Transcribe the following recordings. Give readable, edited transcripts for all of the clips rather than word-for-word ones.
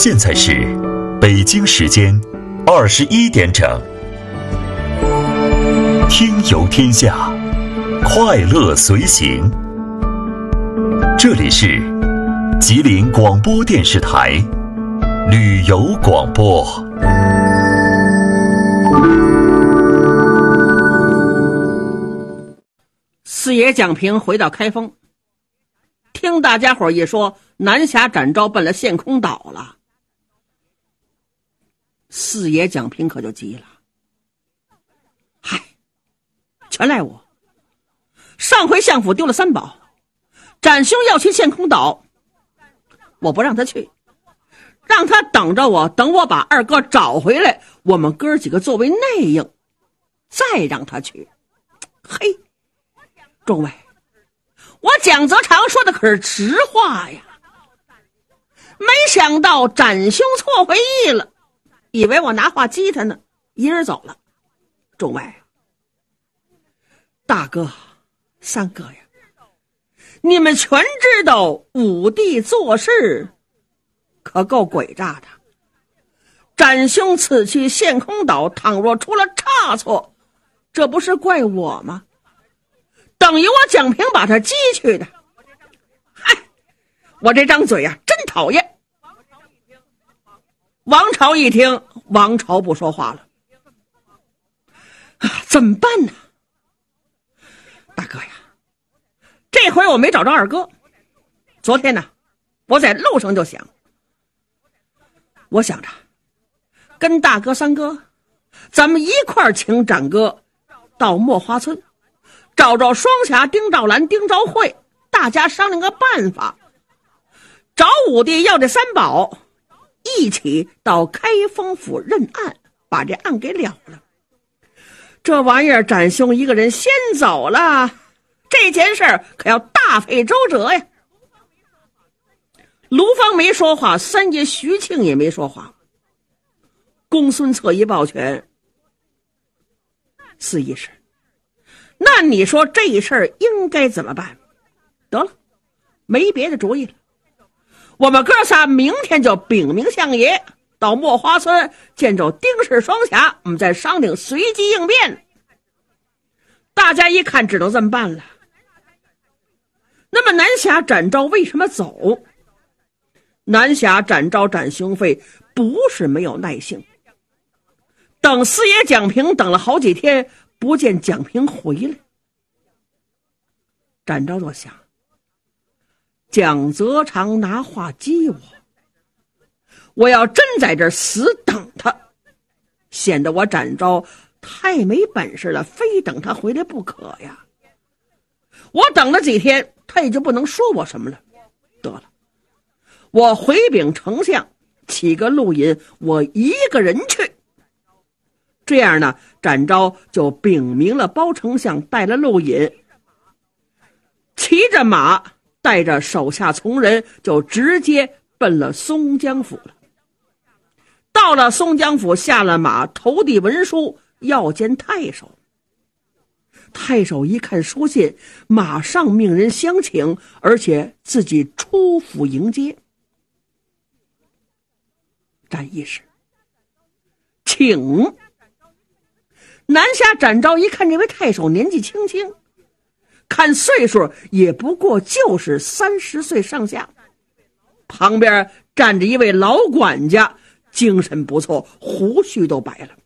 现在是北京时间21点整。听游天下，快乐随行。这里是吉林广播电视台旅游广播。 四爷蒋平回到开封，听大家伙一说南侠展昭奔了陷空岛了，四爷蒋平可就急了。嗨，全赖我，上回相府丢了三宝，展兄要去陷空岛，我不让他去，让他等着我，等我把二哥找回来，我们哥几个作为内应，再让他去。嘿，众位，我蒋泽常说的可是实话呀，没想到展兄错回意了，以为我拿话激他呢，一人走了。众位，大哥三哥呀，你们全知道武帝做事可够诡诈的，展兄此去陷空岛，倘若出了差错，这不是怪我吗？等于我蒋平把他激去的。嗨，我这张嘴啊真讨厌。王朝一听，王朝不说话了。怎么办呢？大哥呀，这回我没找着二哥。昨天呢，我在路上就想，我想着跟大哥三哥咱们一块儿请展哥到墨花村，找着双侠丁兆兰、丁兆慧，大家商量个办法，找武帝要这三宝，一起到开封府认案，把这案给了了。这玩意儿展兄一个人先走了，这件事儿可要大费周折呀。卢芳没说话，三爷徐庆也没说话。公孙策一抱拳，四义士，那你说这事儿应该怎么办？得了，没别的主意了，我们哥仨明天就禀明相爷，到墨花村见着丁氏双侠，我们再商定随机应变。大家一看只能这么办了。那么南侠展昭为什么走？南侠展昭展兄费不是没有耐性，等四爷蒋平等了好几天，不见蒋平回来，展昭就想，蒋泽常拿话激我，我要真在这儿死等他，显得我展昭太没本事了，非等他回来不可呀。我等了几天，他也就不能说我什么了。得了，我回禀丞相，起个路引，我一个人去。这样呢，展昭就禀明了包丞相，带了路引，骑着马带着手下从人，就直接奔了松江府了。到了松江府，下了马，投递文书要见太守。太守一看书信，马上命人相请，而且自己出府迎接。展义士，请。南侠展昭一看这位太守年纪轻轻，看岁数也不过就是30岁上下，旁边站着一位老管家，精神不错，胡须都白了。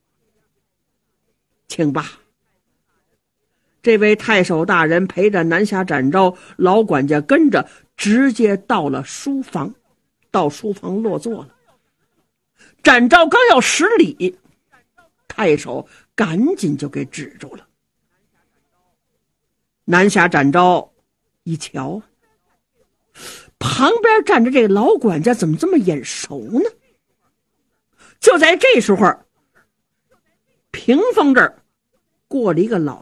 请吧。这位太守大人陪着南侠展昭，老管家跟着，直接到了书房，到书房落座了。展昭刚要施礼，太守赶紧就给止住了。南侠展昭一瞧，旁边站着这个老管家怎么这么眼熟呢？就在这时候，屏风这儿过了一个老